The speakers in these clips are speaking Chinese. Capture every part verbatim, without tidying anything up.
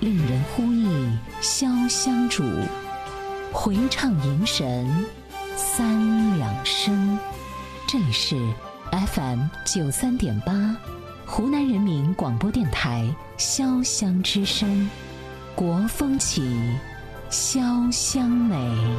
令人呼忆潇湘主，回唱迎神三两声。这里是 F M 九三点八，湖南人民广播电台潇湘之声，国风起，潇湘美。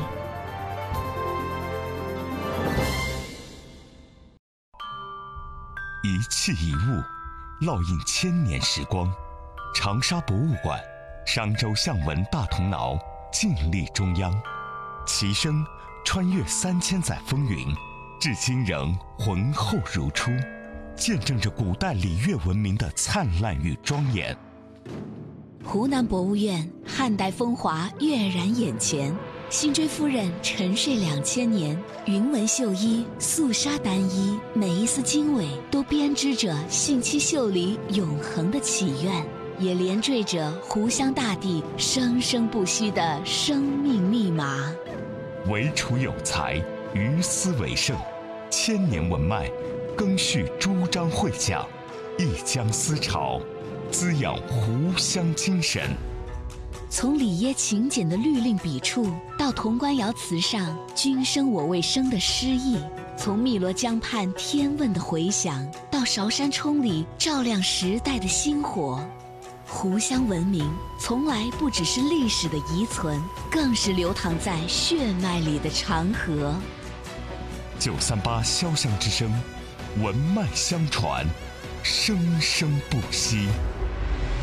一器一物，烙印千年时光。长沙博物馆，商周象纹大铜挠，静立中央，其声穿越三千载风云，至今仍浑厚如初，见证着古代礼乐文明的灿烂与庄严。 湖南博物院汉代风华跃然眼前，辛追夫人沉睡两千年，云纹绣衣，素纱单衣，每一丝经纬都编织着信七秀里永恒的祈愿，也连缀着湖湘大地生生不息的生命密码。 惟楚有才，于斯为盛，千年文脉，更续诸章会讲，一江思潮，滋养湖湘精神。 从里耶勤俭的律令笔触，到潼关窑瓷上君生我未生的诗意；从汨罗江畔天问的回响，到韶山冲里照亮时代的星火。湖湘文明从来不只是历史的遗存，更是流淌在血脉里的长河。 九三八潇湘之声，文脉相传，生生不息。